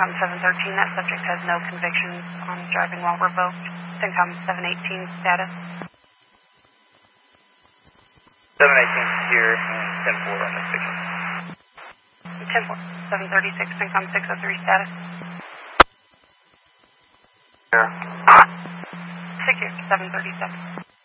CENTCOM 713, that subject has no convictions on driving while revoked. CENTCOM 718 status. 718 here, 10-4 on the signal. 10-4, 736, CENTCOM 603 status. Here. Figure 737.